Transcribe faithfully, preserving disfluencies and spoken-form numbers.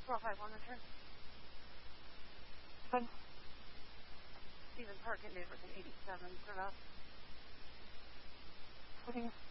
twelve five one return. Fun. Stephen Park at Neighbors in eighty-seven, put up. Putting